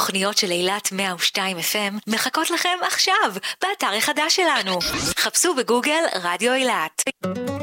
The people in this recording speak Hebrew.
התוכניות של אילת 102 FM מחכות לכם עכשיו, באתר החדש שלנו. חפשו בגוגל רדיו אילת.